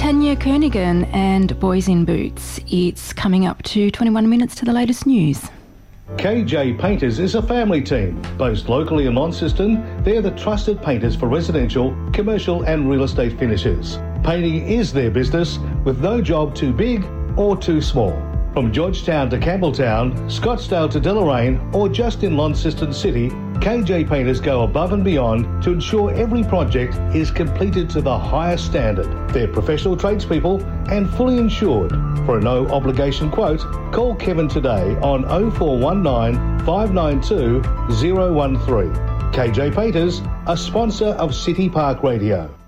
Tanya Kernaghan and Boys in Boots. It's coming up to 21 minutes to the latest news. KJ Painters is a family team. Based locally in Launceston, they're the trusted painters for residential, commercial and real estate finishes. Painting is their business, with no job too big or too small. From Georgetown to Campbelltown, Scottsdale to Deloraine, or just in Launceston City, KJ Painters go above and beyond to ensure every project is completed to the highest standard. They're professional tradespeople and fully insured. For a no-obligation quote, call Kevin today on 0419 592 013. KJ Painters, a sponsor of City Park Radio.